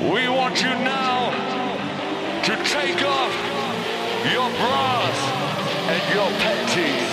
We want you now to take off your bras and your panties.